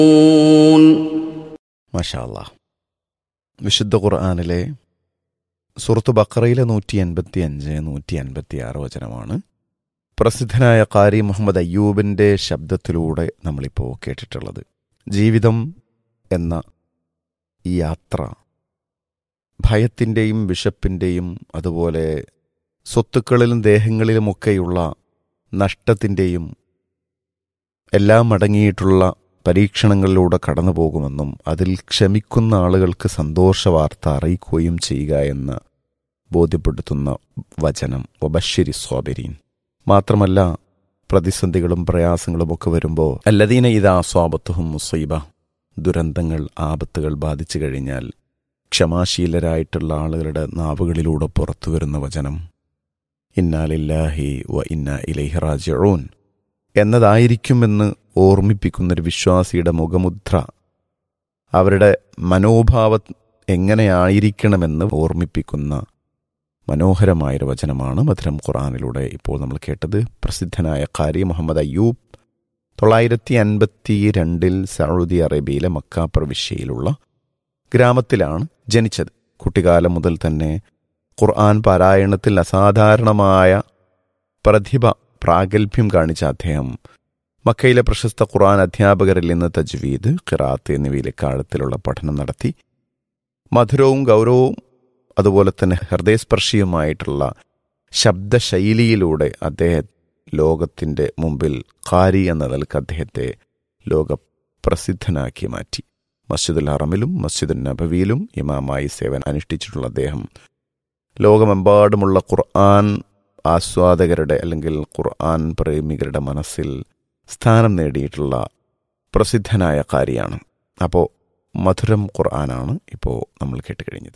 മാഷാ അല്ലാഹ്. വിശുദ്ധ ഖുർആനിലെ സൂറത്ത് ബഖറയിലെ 185, 186 വചനമാണ് പ്രസിദ്ധനായ ഖാരി മുഹമ്മദ് അയ്യൂബിൻ്റെ ശബ്ദത്തിലൂടെ നമ്മളിപ്പോൾ കേട്ടിട്ടുള്ളത്. ജീവിതം എന്ന ഈ യാത്ര ഭയത്തിൻ്റെയും വിശപ്പിൻ്റെയും അതുപോലെ സ്വത്തുക്കളിലും ദേഹങ്ങളിലുമൊക്കെയുള്ള നഷ്ടത്തിൻ്റെയും എല്ലാം അടങ്ങിയിട്ടുള്ള പരീക്ഷണങ്ങളിലൂടെ കടന്നു പോകുമെന്നും അതിൽ ക്ഷമിക്കുന്ന ആളുകൾക്ക് സന്തോഷവാർത്ത അറിയിക്കുകയും ചെയ്യുക എന്ന് ബോധ്യപ്പെടുത്തുന്ന വചനം വബശ്ശിരി സ്വാബിരീൻ. മാത്രമല്ല, പ്രതിസന്ധികളും പ്രയാസങ്ങളുമൊക്കെ വരുമ്പോൾ അല്ലദീന ഇദാ അസ്വാബത്തുഹും മുസീബ, ദുരന്തങ്ങൾ ആപത്തുകൾ ബാധിച്ചു കഴിഞ്ഞാൽ ക്ഷമാശീലരായിട്ടുള്ള ആളുകളുടെ നാവുകളിലൂടെ പുറത്തു വരുന്ന വചനം ഇന്നാ ലില്ലാഹി വ ഇന്നാ ഇലൈഹി റാജിഊൻ എന്നതായിരിക്കുമെന്ന് ഓർമ്മിപ്പിക്കുന്നൊരു വിശ്വാസിയുടെ മുഖമുദ്ര, അവരുടെ മനോഭാവം എങ്ങനെയായിരിക്കണമെന്ന് ഓർമ്മിപ്പിക്കുന്ന മനോഹരമായൊരു വചനമാണ് മധുരം ഖുർആനിലൂടെ ഇപ്പോൾ നമ്മൾ കേട്ടത്. പ്രസിദ്ധനായ ഖാരി മുഹമ്മദ് അയ്യൂബ് 952 സൗദി അറേബ്യയിലെ മക്ക പ്രവിശ്യയിലുള്ള ഗ്രാമത്തിലാണ് ജനിച്ചത്. കുട്ടിക്കാലം മുതൽ തന്നെ ഖുർആൻ പാരായണത്തിൽ അസാധാരണമായ പ്രതിഭ പ്രാഗൽഭ്യം കാണിച്ച അദ്ദേഹം മക്കയിലെ പ്രശസ്ത ഖുർആൻ അധ്യാപകരിൽ നിന്ന് തജ്വീദ്, ഖിറാത്ത് എന്നിവയിലെ ആഴത്തിലുള്ള പഠനം നടത്തി. മധുരവും ഗൗരവവും അതുപോലെ തന്നെ ഹൃദയസ്പർശിയുമായിട്ടുള്ള ശബ്ദശൈലിയിലൂടെ അദ്ദേഹം ലോകത്തിൻ്റെ മുമ്പിൽ ഖാരി എന്ന നിലക്ക് അദ്ദേഹത്തെ ലോകപ്രസിദ്ധനാക്കി മാറ്റി. മസ്ജിദുൽ ഹറമിലും മസ്ജിദുൽ നബവിയിലും ഇമാമായി സേവനം അനുഷ്ഠിച്ചിട്ടുള്ള അദ്ദേഹം ലോകമെമ്പാടുമുള്ള ഖുർആൻ ആസ്വാദകരുടെ അല്ലെങ്കിൽ ഖുർആൻ പ്രേമികളുടെ മനസ്സിൽ സ്ഥാനം നേടിയിട്ടുള്ള പ്രസിദ്ധനായ ഖാരിയാണ്. അപ്പോൾ മധുരം ഖുർആനാണ് ഇപ്പോൾ നമ്മൾ കേട്ടുകഴിഞ്ഞത്.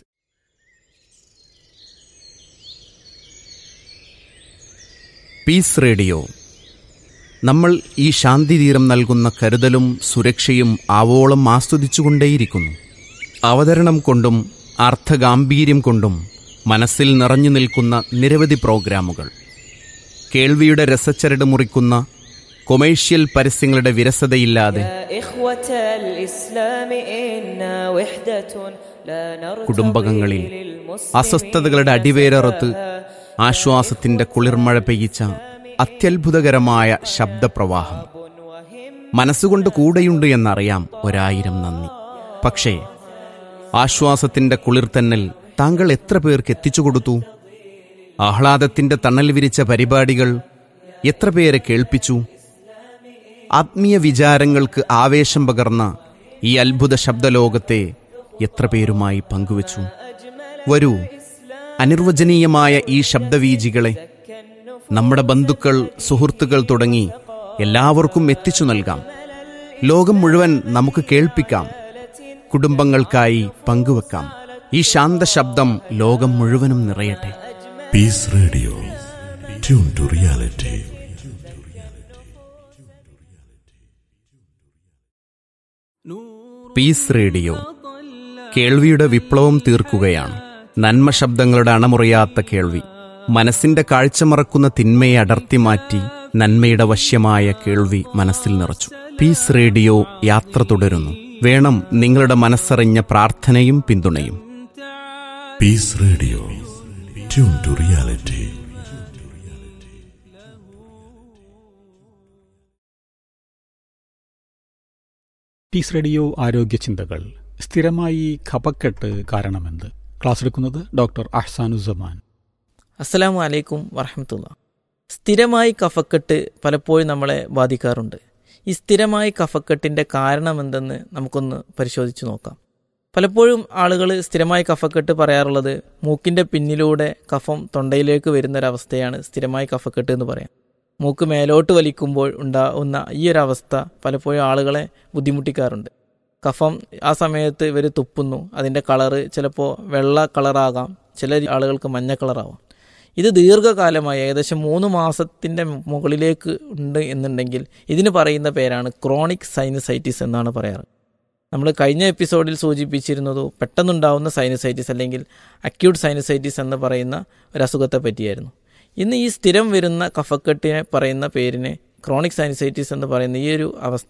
Piece radio. നമ്മൾ ഈ ശാന്തിതീരം നൽകുന്ന കരുതലും സുരക്ഷയും ആവോളം ആസ്വദിച്ചുകൊണ്ടേയിരിക്കുന്നു. അവതരണം കൊണ്ടും അർത്ഥഗാംഭീര്യം കൊണ്ടും മനസ്സിൽ നിറഞ്ഞു നിൽക്കുന്ന നിരവധി പ്രോഗ്രാമുകൾ, കേൾവിയുടെ രസച്ചരട് മുറിക്കുന്ന കൊമേഴ്ഷ്യൽ പരസ്യങ്ങളുടെ വിരസതയില്ലാതെ കുടുംബകങ്ങളിൽ അസ്വസ്ഥതകളുടെ അടിവേരറുത്ത് ആശ്വാസത്തിന്റെ കുളിർമഴ പെയ്യിച്ച അത്യത്ഭുതകരമായ ശബ്ദപ്രവാഹം. മനസ്സുകൊണ്ട് കൂടെയുണ്ട് എന്നറിയാം, 1000 നന്ദി. പക്ഷേ ആശ്വാസത്തിന്റെ കുളിർത്തന്നൽ താങ്കൾ എത്ര പേർക്ക് എത്തിച്ചു കൊടുത്തു? ആഹ്ലാദത്തിന്റെ തണൽ വിരിച്ച പരിപാടികൾ എത്ര പേരെ കേൾപ്പിച്ചു? ആത്മീയ വിചാരങ്ങൾക്ക് ആവേശം പകർന്ന ഈ അത്ഭുത ശബ്ദലോകത്തെ എത്ര പേരുമായി പങ്കുവച്ചു? വരൂ, അനിർവചനീയമായ ഈ ശബ്ദവീജികളെ നമ്മുടെ ബന്ധുക്കൾ, സുഹൃത്തുക്കൾ തുടങ്ങി എല്ലാവർക്കും എത്തിച്ചു നൽകാം. ലോകം മുഴുവൻ നമുക്ക് കേൾപ്പിക്കാം, കുടുംബങ്ങൾക്കായി പങ്കുവെക്കാം. ഈ ശാന്ത ശബ്ദം ലോകം മുഴുവനും നിറയട്ടെ. Piece radio, tune to reality. Piece radio കേൾവിയുടെ വിപ്ലവം തീർക്കുകയാണ്. നന്മ ശബ്ദങ്ങളുടെ അണമുറിയാത്ത കേൾവി, മനസ്സിന്റെ കാഴ്ച മറക്കുന്ന തിന്മയെ അടർത്തി മാറ്റി നന്മയുടെ വശ്യമായ കേൾവി മനസ്സിൽ നിറച്ചു. പീസ് റേഡിയോ യാത്ര തുടരുന്നു. വേണം നിങ്ങളുടെ മനസ്സറിഞ്ഞ പ്രാർത്ഥനയും പിന്തുണയും. Piece radio, tune to reality. Piece radio ആരോഗ്യ ചിന്തകൾ. സ്ഥിരമായി കഫക്കെട്ട് കാരണമെന്ത്? ക്ലാസ് എടുക്കുന്നത് ഡോക്ടർ അഹ്സാനുസമാൻ. അസ്സലാമു അലൈക്കും വറഹ്മത്തുള്ളാഹി. സ്ഥിരമായി കഫക്കെട്ട് പലപ്പോഴും നമ്മളെ ബാധിക്കാറുണ്ട്. ഈ സ്ഥിരമായി കഫക്കെട്ടിൻ്റെ കാരണമെന്തെന്ന് നമുക്കൊന്ന് പരിശോധിച്ച് നോക്കാം. പലപ്പോഴും ആളുകൾ സ്ഥിരമായി കഫക്കെട്ട് പറയാറുള്ളത് മൂക്കിൻ്റെ പിന്നിലൂടെ കഫം തൊണ്ടയിലേക്ക് വരുന്നൊരവസ്ഥയാണ് സ്ഥിരമായി കഫക്കെട്ട് എന്ന് പറയാം. മൂക്ക് മേലോട്ട് വലിക്കുമ്പോൾ ഉണ്ടാവുന്ന ഈ ഒരു അവസ്ഥ പലപ്പോഴും ആളുകളെ ബുദ്ധിമുട്ടിക്കാറുണ്ട്. കഫം ആ സമയത്ത് ഇവർ തുപ്പുന്നു, അതിൻ്റെ കളറ് ചിലപ്പോൾ വെള്ള കളറാകാം, ചില ആളുകൾക്ക് മഞ്ഞ കളറാവാം. ഇത് ദീർഘകാലമായി ഏകദേശം 3 മാസത്തിൻ്റെ മുകളിലേക്ക് ഉണ്ട് എന്നുണ്ടെങ്കിൽ ഇതിന് പറയുന്ന പേരാണ് ക്രോണിക് സൈനസൈറ്റിസ് എന്നാണ് പറയാറ്. നമ്മൾ കഴിഞ്ഞ എപ്പിസോഡിൽ സൂചിപ്പിച്ചിരുന്നത് പെട്ടെന്നുണ്ടാവുന്ന സൈനസൈറ്റിസ് അല്ലെങ്കിൽ അക്യൂട്ട് സൈനസൈറ്റിസ് എന്ന് പറയുന്ന ഒരു അസുഖത്തെ പറ്റിയായിരുന്നു. ഇന്ന് ഈ സ്ഥിരം വരുന്ന കഫക്കെട്ടിനെ പറയുന്ന പേരിനെ ക്രോണിക് സൈനസൈറ്റിസ് എന്ന് പറയുന്ന ഈ ഒരു അവസ്ഥ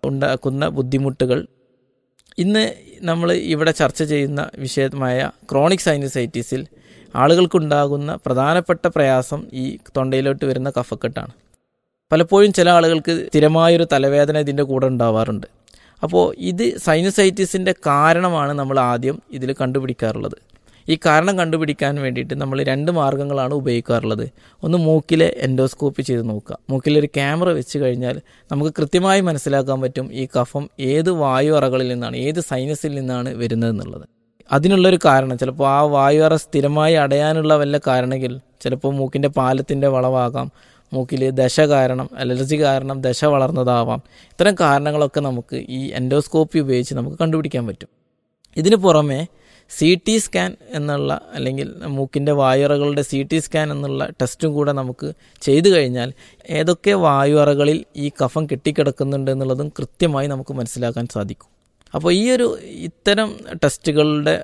ഉണ്ടാക്കുന്ന ബുദ്ധിമുട്ടുകൾ. ഇന്ന് നമ്മൾ ഇവിടെ ചർച്ച ചെയ്യുന്ന വിഷയമായ ക്രോണിക് സൈനസൈറ്റിസിൽ ആളുകൾക്കുണ്ടാകുന്ന പ്രധാനപ്പെട്ട പ്രയാസം ഈ തൊണ്ടയിലോട്ട് വരുന്ന കഫക്കെട്ടാണ്. പലപ്പോഴും ചില ആളുകൾക്ക് സ്ഥിരമായൊരു തലവേദന ഇതിൻ്റെ കൂടെ ഉണ്ടാവാറുണ്ട്. അപ്പോൾ ഇത് സൈനസൈറ്റിസിൻ്റെ കാരണമാണ് നമ്മൾ ആദ്യം ഇതിൽ കണ്ടുപിടിക്കാറുള്ളത്. ഈ കാരണം കണ്ടുപിടിക്കാൻ വേണ്ടിയിട്ട് നമ്മൾ 2 മാർഗ്ഗങ്ങളാണ് ഉപയോഗിക്കാറുള്ളത്. ഒന്ന്, മൂക്കിലെ എൻഡോസ്കോപ്പി ചെയ്ത് നോക്കുക. മൂക്കിലൊരു ക്യാമറ വെച്ച് കഴിഞ്ഞാൽ നമുക്ക് കൃത്യമായി മനസ്സിലാക്കാൻ പറ്റും ഈ കഫം ഏത് വായു അറകളിൽ നിന്നാണ്, ഏത് സൈനസിൽ നിന്നാണ് വരുന്നതെന്നുള്ളത്. അതിനുള്ളൊരു കാരണം ചിലപ്പോൾ ആ വായു അറ സ്ഥിരമായി അടയാനുള്ള വല്ല കാരണമെങ്കിൽ ചിലപ്പോൾ മൂക്കിൻ്റെ പാലത്തിൻ്റെ വളവാകാം, മൂക്കിൽ ദശ കാരണം, അലർജി കാരണം ദശ വളർന്നതാവാം. ഇത്തരം കാരണങ്ങളൊക്കെ നമുക്ക് ഈ എൻഡോസ്കോപ്പി ഉപയോഗിച്ച് നമുക്ക് കണ്ടുപിടിക്കാൻ പറ്റും. ഇതിന് പുറമെ CT സ്കാൻ എന്നുള്ള, അല്ലെങ്കിൽ മൂക്കിൻ്റെ വായുറകളുടെ CT സ്കാൻ എന്നുള്ള ടെസ്റ്റും കൂടെ നമുക്ക് ചെയ്തു കഴിഞ്ഞാൽ ഏതൊക്കെ വായുറകളിൽ ഈ കഫം കെട്ടിക്കിടക്കുന്നുണ്ട് എന്നുള്ളതും കൃത്യമായി നമുക്ക് മനസ്സിലാക്കാൻ സാധിക്കും. അപ്പോൾ ഇത്തരം ടെസ്റ്റുകളുടെ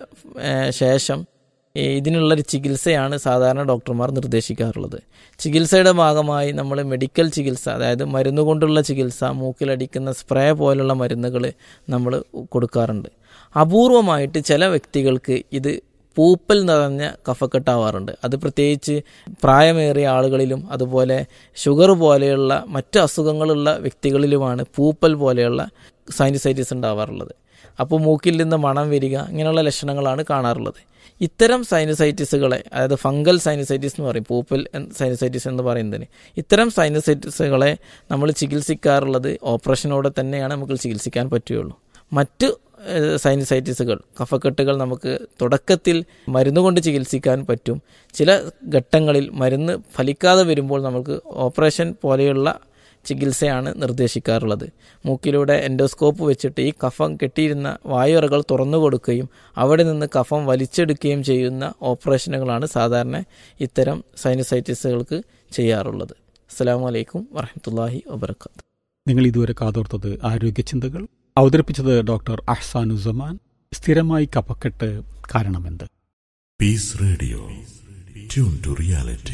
ശേഷം ഇതിനുള്ളൊരു ചികിത്സയാണ് സാധാരണ ഡോക്ടർമാർ നിർദ്ദേശിക്കാറുള്ളത്. ചികിത്സയുടെ ഭാഗമായി നമ്മൾ മെഡിക്കൽ ചികിത്സ, അതായത് മരുന്ന് കൊണ്ടുള്ള ചികിത്സ, മൂക്കിലടിക്കുന്ന സ്പ്രേ പോലുള്ള മരുന്നുകൾ നമ്മൾ കൊടുക്കാറുണ്ട്. അപൂർവമായിട്ട് ചില വ്യക്തികൾക്ക് ഇത് പൂപ്പൽ നിറഞ്ഞ കഫക്കെട്ടാവാറുണ്ട്. അത് പ്രത്യേകിച്ച് പ്രായമേറിയ ആളുകളിലും അതുപോലെ ഷുഗർ പോലെയുള്ള മറ്റ് അസുഖങ്ങളുള്ള വ്യക്തികളിലുമാണ് പൂപ്പൽ പോലെയുള്ള സൈനസൈറ്റിസ് ഉണ്ടാവാറുള്ളത്. അപ്പോൾ മൂക്കിൽ നിന്ന് മണം വരിക, ഇങ്ങനെയുള്ള ലക്ഷണങ്ങളാണ് കാണാറുള്ളത്. ഇത്തരം സൈനസൈറ്റിസുകളെ, അതായത് ഫംഗൽ സൈനസൈറ്റിസ് എന്ന് പറയും, പൂപ്പൽ സൈനസൈറ്റിസ് എന്ന് പറയുന്നതിന്, ഇത്തരം സൈനസൈറ്റിസുകളെ നമ്മൾ ചികിത്സിക്കാറുള്ളത് ഓപ്പറേഷനോടെ തന്നെയാണ് നമുക്ക് ചികിത്സിക്കാൻ പറ്റുകയുള്ളൂ. മറ്റ് സൈനസൈറ്റിസുകൾ, കഫക്കെട്ടുകൾ നമുക്ക് തുടക്കത്തിൽ മരുന്ന് കൊണ്ട് ചികിത്സിക്കാൻ പറ്റും. ചില ഘട്ടങ്ങളിൽ മരുന്ന് ഫലിക്കാതെ വരുമ്പോൾ നമുക്ക് ഓപ്പറേഷൻ പോലെയുള്ള ചികിത്സയാണ് നിർദ്ദേശിക്കാറുള്ളത്. മൂക്കിലൂടെ എൻഡോസ്കോപ്പ് വെച്ചിട്ട് ഈ കഫം കെട്ടിയിരുന്ന വായുറകൾ തുറന്നു കൊടുക്കുകയും അവിടെ നിന്ന് കഫം വലിച്ചെടുക്കുകയും ചെയ്യുന്ന ഓപ്പറേഷനുകളാണ് സാധാരണ ഇത്തരം സൈനസൈറ്റിസുകൾക്ക് ചെയ്യാറുള്ളത്. അസ്സലാമു അലൈക്കും വറഹ്മത്തുള്ളാഹി വബറകാതുഹു. നിങ്ങൾ ഇതുവരെ കാതോർത്തത് ആരോഗ്യ ചിന്തകൾ. അവതരിപ്പിച്ചത് ഡോക്ടർ അഹ്സാനുസ്സമാൻ. സ്ഥിരമായി കഫക്കെട്ട് കാരണമെന്ത്? Piece radio, tune to reality.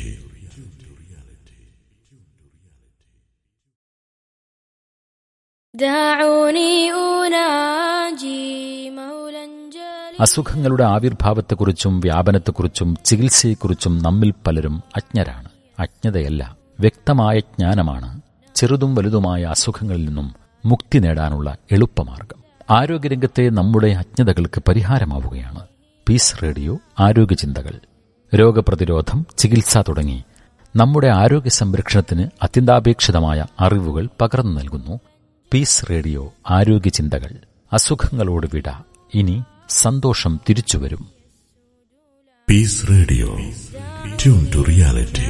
അസുഖങ്ങളുടെ ആവിർഭാവത്തെക്കുറിച്ചും വ്യാപനത്തെക്കുറിച്ചും ചികിത്സയെക്കുറിച്ചും നമ്മിൽ പലരും അജ്ഞരാണ്. അജ്ഞതയല്ല, വ്യക്തമായ ജ്ഞാനമാണ് ചെറുതും വലുതുമായ അസുഖങ്ങളിൽ നിന്നും മുക്തി നേടാനുള്ള എളുപ്പമാർഗം. ആരോഗ്യരംഗത്തെ നമ്മുടെ അജ്ഞതകൾക്ക് പരിഹാരമാവുകയാണ് പീസ് റേഡിയോ ആരോഗ്യചിന്തകൾ. രോഗപ്രതിരോധം, ചികിത്സ തുടങ്ങി നമ്മുടെ ആരോഗ്യ സംരക്ഷണത്തിന് അത്യന്താപേക്ഷിതമായ അറിവുകൾ പകർന്നു നൽകുന്നു പീസ് റേഡിയോ ആരോഗ്യചിന്തകൾ. അസുഖങ്ങളോട് വിട, ഇനി സന്തോഷം തിരിച്ചുവരും. Piece radio, tune to reality.